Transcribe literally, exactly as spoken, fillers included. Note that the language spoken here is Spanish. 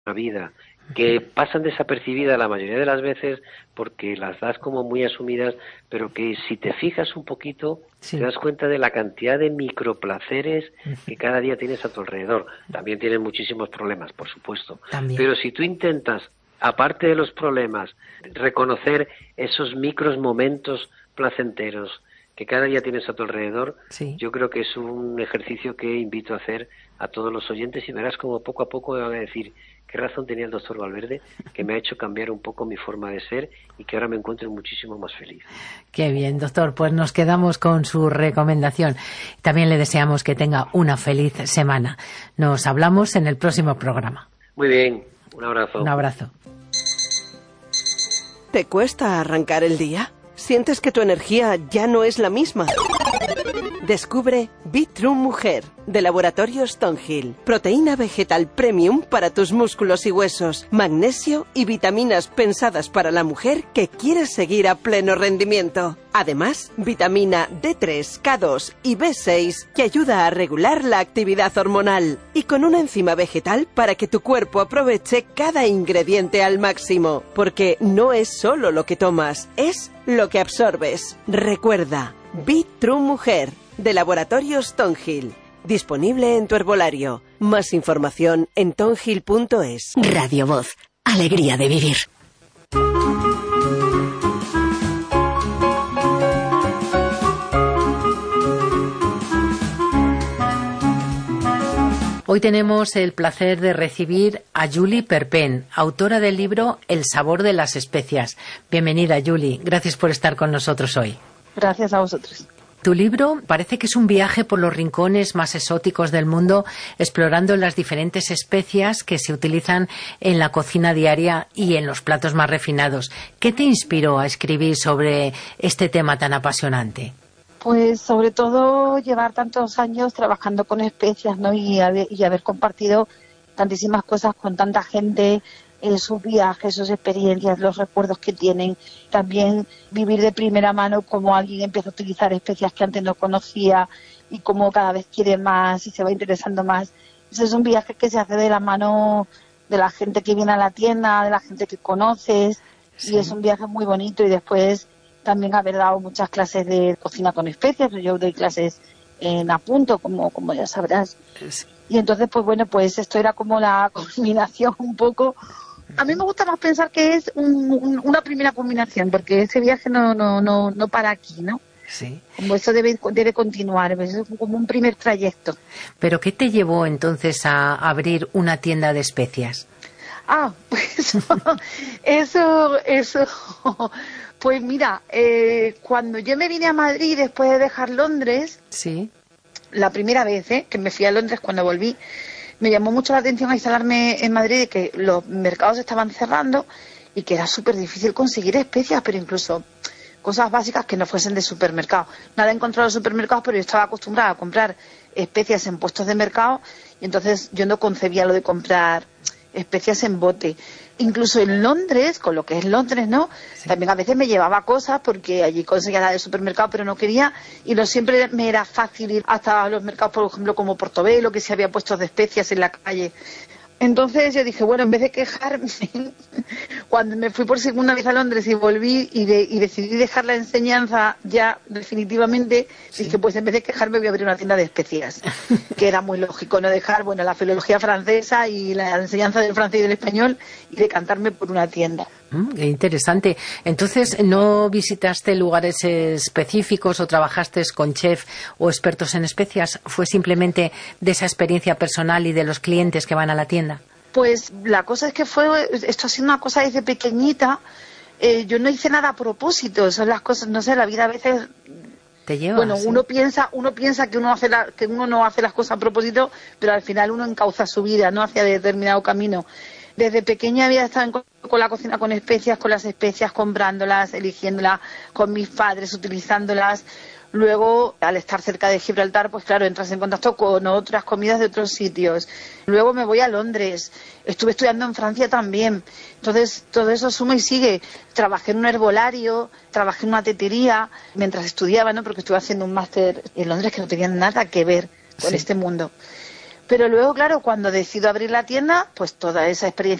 la vida, que pasan desapercibidas la mayoría de las veces porque las das como muy asumidas, pero que si te fijas un poquito, sí, te das cuenta de la cantidad de microplaceres que cada día tienes a tu alrededor. También tienes muchísimos problemas, por supuesto. También. Pero si tú intentas, aparte de los problemas, reconocer esos micros momentos placenteros que cada día tienes a tu alrededor, sí, yo creo que es un ejercicio que invito a hacer a todos los oyentes y verás como poco a poco me van a decir qué razón tenía el doctor Valverde, que me ha hecho cambiar un poco mi forma de ser y que ahora me encuentro muchísimo más feliz. Qué bien, doctor, pues nos quedamos con su recomendación. También le deseamos que tenga una feliz semana. Nos hablamos en el próximo programa. Muy bien, un abrazo. Un abrazo. ¿Te cuesta arrancar el día? ¿Sientes que tu energía ya no es la misma? Descubre Be True Mujer, de Laboratorios Stonehill. Proteína vegetal premium para tus músculos y huesos, magnesio y vitaminas pensadas para la mujer que quiere seguir a pleno rendimiento. Además, vitamina D tres, K dos y B seis que ayuda a regular la actividad hormonal. Y con una enzima vegetal para que tu cuerpo aproveche cada ingrediente al máximo. Porque no es solo lo que tomas, es lo que absorbes. Recuerda, Be True Mujer, de Laboratorios Stonehill. Disponible en tu herbolario. Más información en tonhill punto es. Radio Voz. Alegría de vivir. Hoy tenemos el placer de recibir a Julie Perpen, autora del libro El sabor de las especias. Bienvenida, Julie. Gracias por estar con nosotros hoy. Gracias a vosotros. Tu libro parece que es un viaje por los rincones más exóticos del mundo, explorando las diferentes especias que se utilizan en la cocina diaria y en los platos más refinados. ¿Qué te inspiró a escribir sobre este tema tan apasionante? Pues sobre todo llevar tantos años trabajando con especias, ¿no? Y haber, y haber compartido tantísimas cosas con tanta gente, eh, sus viajes, sus experiencias, los recuerdos que tienen. También vivir de primera mano cómo alguien empieza a utilizar especias que antes no conocía y cómo cada vez quiere más y se va interesando más. Ese es un viaje que se hace de la mano de la gente que viene a la tienda, de la gente que conoces, sí. Y es un viaje muy bonito. Y después también haber dado muchas clases de cocina con especias. Yo doy clases en Apunto, como, como ya sabrás. Sí. Y entonces, pues bueno, pues esto era como la combinación un poco. A mí me gusta más pensar que es un, un, una primera combinación, porque ese viaje no no no no para aquí, ¿no? Sí. Como eso debe debe continuar, es como un primer trayecto. ¿Pero qué te llevó entonces a abrir una tienda de especias? Ah, pues eso, eso, pues mira, eh, cuando yo me vine a Madrid después de dejar Londres, sí, la primera vez eh, que me fui a Londres, cuando volví, me llamó mucho la atención a instalarme en Madrid, que los mercados estaban cerrando y que era súper difícil conseguir especias, pero incluso cosas básicas que no fuesen de supermercado. Nada en contra de los supermercados, pero yo estaba acostumbrada a comprar especias en puestos de mercado y entonces yo no concebía lo de comprar especias en bote. Incluso en Londres, con lo que es Londres, ¿no? Sí. También a veces me llevaba cosas porque allí conseguía la del supermercado, pero no quería, y no siempre me era fácil ir hasta los mercados, por ejemplo, como Portobelo, que se había puesto de especias en la calle. Entonces yo dije, bueno, en vez de quejarme, cuando me fui por segunda vez a Londres y volví y, de, y decidí dejar la enseñanza ya definitivamente, sí, dije, pues en vez de quejarme voy a abrir una tienda de especias, que era muy lógico no dejar, bueno, la filología francesa y la enseñanza del francés y del español y decantarme por una tienda. Mm, qué interesante. Entonces, ¿no visitaste lugares específicos o trabajaste con chef o expertos en especias? ¿Fue simplemente de esa experiencia personal y de los clientes que van a la tienda? Pues la cosa es que fue, esto ha sido una cosa desde pequeñita, eh, yo no hice nada a propósito, son las cosas, no sé, la vida a veces te lleva. Bueno, ¿sí? uno piensa, uno piensa que uno hace la, que uno no hace las cosas a propósito, pero al final uno encauza su vida, no hacia determinado camino. Desde pequeña había estado en, con la cocina con especias, con las especias, comprándolas, eligiéndolas, con mis padres, utilizándolas. Luego, al estar cerca de Gibraltar, pues claro, entras en contacto con otras comidas de otros sitios. Luego me voy a Londres. Estuve estudiando en Francia también. Entonces, todo eso suma y sigue. Trabajé en un herbolario, trabajé en una tetería mientras estudiaba, ¿no? Porque estuve haciendo un máster en Londres que no tenía nada que ver con sí. este mundo. Pero luego, claro, cuando decido abrir la tienda, pues toda esa experiencia